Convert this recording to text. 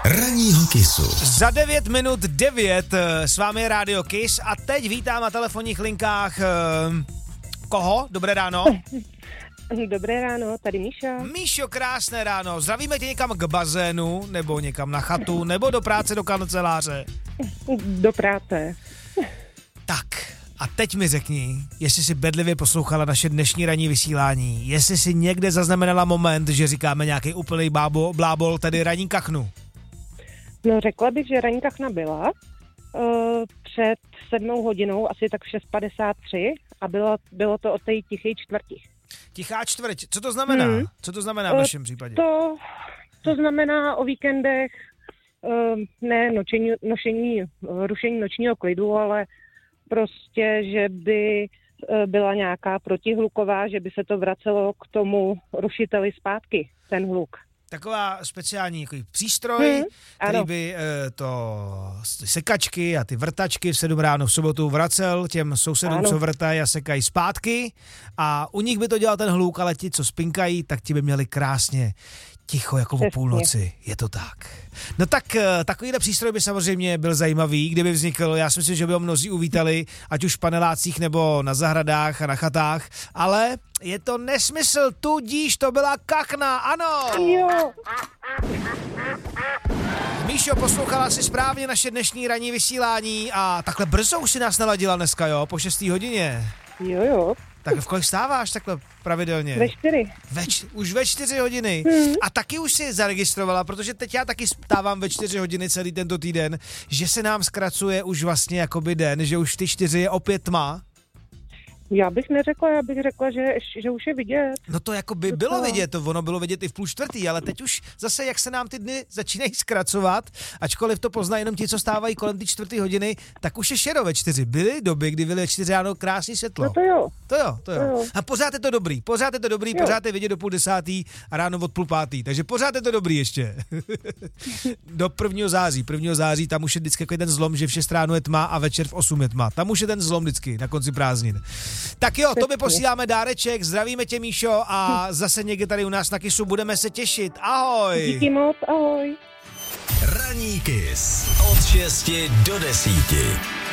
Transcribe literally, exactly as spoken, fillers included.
Ranního Kissu. Za devět minut devět s vámi je Rádio Kiss a teď vítám na telefonních linkách uh, koho? Dobré ráno. Dobré ráno, tady Míša. Míšo, krásné ráno. Zdravíme tě někam k bazénu, nebo někam na chatu, nebo do práce, do kanceláře? Do práce. Tak, a teď mi řekni, jestli jsi bedlivě poslouchala naše dnešní ranní vysílání, jestli jsi někde zaznamenala moment, že říkáme nějaký úplný bábo, blábol, tedy ranní kachnu. No řekla bych, že ranní kachna byla uh, před sedmou hodinou, asi tak v šest padesát tři a bylo, bylo to o té tiché čtvrti. Tichá čtvrť, co to znamená? Hmm. Co to znamená v našem případě? To, to znamená o víkendech uh, ne nočení, nošení, rušení nočního klidu, ale prostě, že by uh, byla nějaká protihluková, že by se to vracelo k tomu rušiteli zpátky, ten hluk. Taková speciální jako přístroj, hmm, který ano. by e, to sekačky a ty vrtačky v sedm ráno v sobotu vracel těm sousedům, ano. co vrtají a sekají zpátky a u nich by to dělal ten hluk, ale ti, co spinkají, tak ti by měli krásně ticho jako o půlnoci. Je to tak. No tak takovýhle přístroj by samozřejmě byl zajímavý, kdyby vznikl. Já si myslím, že by ho mnozí uvítali, ať už v panelácích nebo na zahradách a na chatách, ale je to nesmysl, tudíž to byla kachna, ano! Jo. Míšo, poslouchala si správně naše dnešní ranní vysílání a takhle brzo už si nás naladila dneska, jo, po šestý hodině. Jo, jo. Tak v kolik stáváš takhle pravidelně? Ve čtyři. Ve č- už ve čtyři hodiny. Hmm. A taky už si zaregistrovala, protože teď já taky stávám ve čtyři hodiny celý tento týden, že se nám zkracuje už vlastně jakoby den, že už ty čtyři je opět tma. Já bych neřekla, já bych řekla, že, že už je vidět. No to jako by bylo vidět, to ono bylo vidět i v půl čtvrtý, ale teď už zase, jak se nám ty dny začínají zkracovat, ačkoliv to pozná jenom ti, co stávají kolem ty čtvrtý hodiny, tak už je šero ve čtyři. Byly doby, kdy byly čtyři ráno krásný světlo. No to jo. To jo, to jo. To jo. A pořád je to dobrý, pořád je to dobrý, jo. Pořád je vidět do půl desátý a ráno od půl pátý, takže pořád je to dobrý ještě. Do prvního září, prvního září, tam už je vždycky jako ten zlom, že v šest ráno je tma a večer v osm je tma. Tam už je ten zlom vždycky na konci prázdnin. Tak jo, to by posíláme dáreček, zdravíme tě, Míšo, a zase někde tady u nás na Kissu budeme se těšit. Ahoj! Díky moc, ahoj! Ranní Kiss od šesti do desíti.